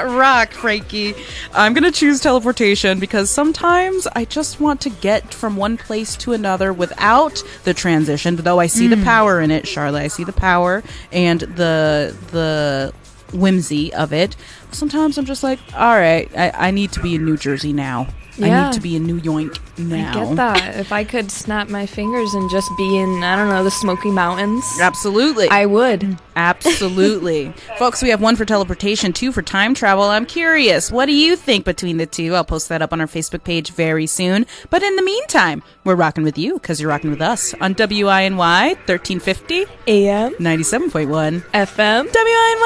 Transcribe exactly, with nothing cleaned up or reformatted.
That rocked, Frankie. I'm going to choose teleportation because sometimes I just want to get from one place to another without the transition, though I see mm. the power in it, Charlotte. I see the power and the the whimsy of it. Sometimes I'm just like, all right, I, I need to be in New Jersey now. Yeah. I need to be in New York now. I get that. If I could snap my fingers and just be in, I don't know, the Smoky Mountains. Absolutely. I would. Absolutely. Folks, we have one for teleportation, two for time travel. I'm curious, what do you think between the two? I'll post that up on our Facebook page very soon. But in the meantime, we're rocking with you because you're rocking with us on W I N Y thirteen fifty A M ninety-seven point one F M W I N Y.